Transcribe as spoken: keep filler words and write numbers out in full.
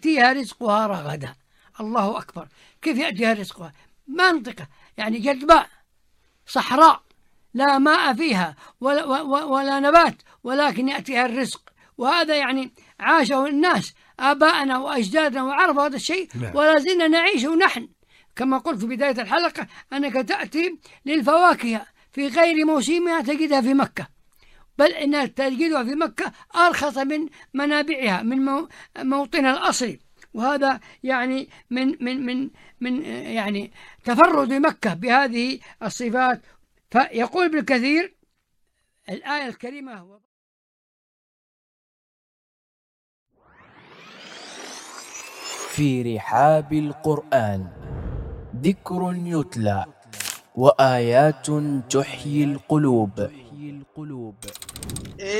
يأتيها رزقها رغدا. الله أكبر، كيف يأتيها رزقها؟ منطقة يعني جدباء صحراء لا ماء فيها ولا, ولا نبات، ولكن يأتيها الرزق. وهذا يعني عاشه الناس آباءنا وأجدادنا وعرفوا هذا الشيء ولا زلنا نعيشه نحن. كما قلت في بداية الحلقة أنك تأتي للفواكه في غير موسمها تجدها في مكة، بل إنها تجدها في مكة أرخص من منابعها من موطنها الأصلي. وهذا يعني من من من من يعني تفرد مكة بهذه الصفات. فيقول ابن كثير الآية الكريمة هو في رحاب القرآن ذكر يتلى وآيات تحيي القلوب.